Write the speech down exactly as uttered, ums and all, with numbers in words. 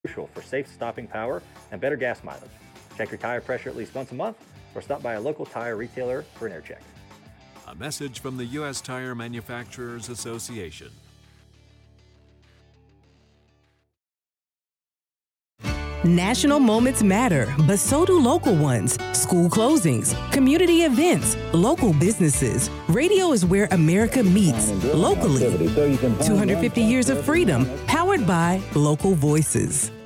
crucial for safe stopping power and better gas mileage. Check your tire pressure at least once a month or stop by a local tire retailer for an air check. A message from the U S Tire Manufacturers Association. National moments matter, but so do local ones. School closings, community events, local businesses. Radio is where America meets, locally. two hundred fifty years of freedom, powered by local voices.